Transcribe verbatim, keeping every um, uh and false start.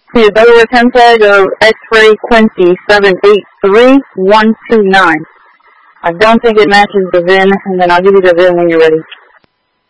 to Delaware ten tag of X-ray Quincy seven eight three one two nine. I don't think it matches the V I N, and then I'll give you the V I N when you're ready.